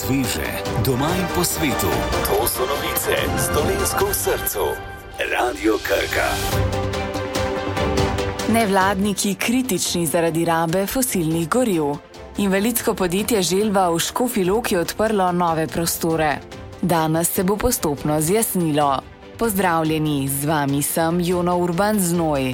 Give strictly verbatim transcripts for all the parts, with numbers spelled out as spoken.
sveže, doma in po svetu. To so novice s Dolenjsko v srcu. Radio Krka. Nevladniki kritični zaradi rabe fosilnih goriv. Invalidsko podjetje Želva v Škofji Loki je odprlo nove prostore. Danes se bo postopno zjasnilo. Pozdravljeni, z vami sem Jona Urban Znoj.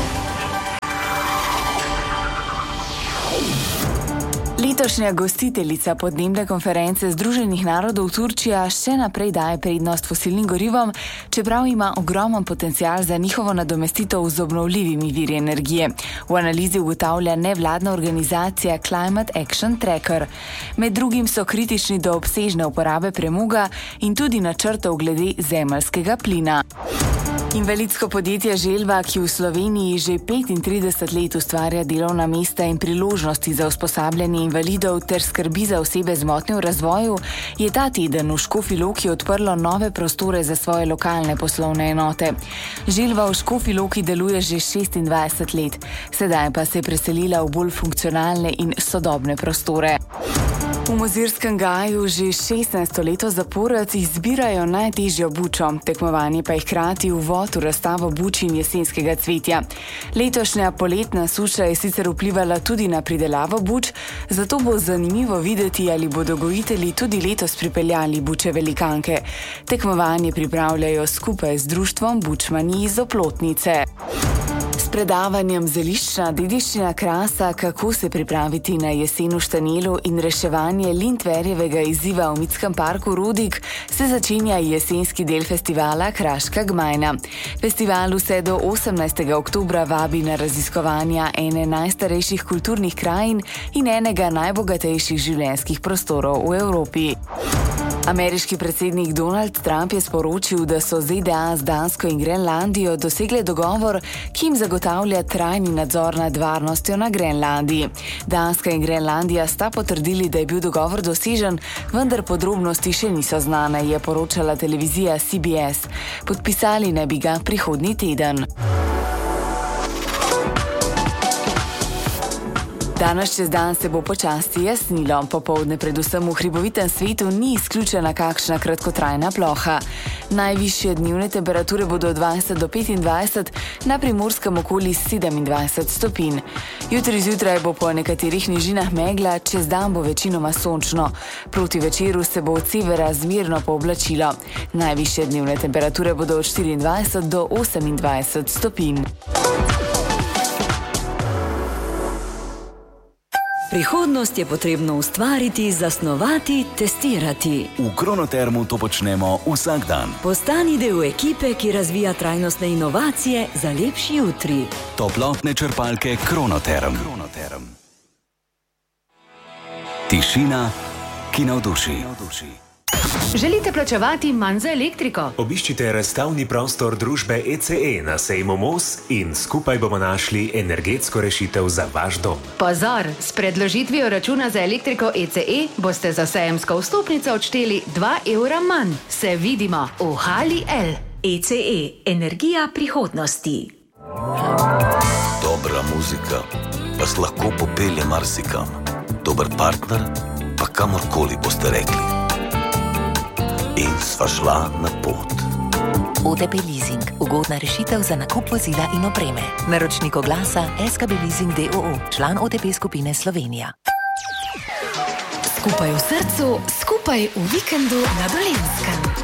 Letošnja gostiteljica podnebne konference Združenih narodov Turčija še naprej daje prednost fosilnim gorivom, čeprav ima ogromen potencial za njihovo nadomestitev z obnovljivimi viri energije. V analizi ugotavlja nevladna organizacija Climate Action Tracker. Med drugim so kritični do obsežne uporabe premoga in tudi načrtov glede zemeljskega plina. Invalidsko podjetje Želva, ki v Sloveniji že petintrideset let ustvarja delovna mesta in priložnosti za usposabljanje invalidov ter skrbi za osebe z motnjo v razvoju, je ta teden v Škofji Loki odprlo nove prostore za svoje lokalne poslovne enote. Želva v Škofji Loki deluje že šestindvajset let, sedaj pa se je preselila v bolj funkcionalne in sodobne prostore. V Mozirskem gaju že šestnajsto leto zapored izbirajo najtežjo bučo, tekmovanje pa je hkrati uvod v razstavo buč in jesenskega cvetja. Letošnja poletna suša je sicer vplivala tudi na pridelavo buč, zato bo zanimivo videti, ali bodo gojitelji tudi letos pripeljali buče velikanke. Tekmovanje pripravljajo skupaj z društvom Bučmani iz Oplotnice. S predavanjem Zeliščna dediščina krasa, kako se pripraviti na jesen v Štanjelu in reševanje Lindtverjevega izziva v Mitskem parku Rodik, se začenja jesenski del festivala Kraška gmajna. Festival vse do osemnajstega oktobra vabi na raziskovanja ene najstarejših kulturnih krajin in enega najbogatejših življenjskih prostorov v Evropi. Ameriški predsednik Donald Trump je sporočil, da so Z D A z Dansko in Grenlandijo dosegle dogovor, ki jim zagotavlja trajni nadzor nad varnostjo na Grenlandiji. Danska in Grenlandija sta potrdili, da je bil dogovor dosežen, vendar podrobnosti še niso znane, je poročala televizija C B S. Podpisali naj bi ga prihodnji teden. Danes čez dan se bo počasi jasnilo. Popoldne predvsem v hribovitem svetu ni izključena kakšna kratkotrajna ploha. Najvišje dnevne temperature bodo dvajset do petindvajset, na Primorskem okoli sedemindvajset stopinj. Jutri zjutraj bo po nekaterih nižinah megla, čez dan bo večinoma sončno. Proti večeru se bo od severa zmerno pooblačilo. Najvišje dnevne temperature bodo od štiriindvajset do osemindvajset stopinj. Prihodnost je potrebno ustvariti, zasnovati, testirati. V Kronotermu to počnemo vsak dan. Postani del ekipe, ki razvija trajnostne inovacije za lepši jutri. Toplotne črpalke Kronoterm. Kronoterm. Tišina, ki navduši. Želite plačevati manj za elektriko? Obiščite razstavni prostor družbe E C E na sejmu Mos in skupaj bomo našli energetsko rešitev za vaš dom. Pozor, s predložitvijo računa za elektriko E C E boste za sejemsko vstopnico odšteli dva evra manj. Se vidimo v Hali L. E C E, energija prihodnosti. Dobra muzika vas lahko popelje marsikam. Dober partner pa kamorkoli boste rekli. In sva šla na pot. O T P Leasing. Ugodna rešitev za nakup vozila in opreme. Naročnik oglasa S K B Leasing D O O. Član O T P skupine Slovenija. Skupaj v srcu, skupaj v vikendu na Dolenjskem.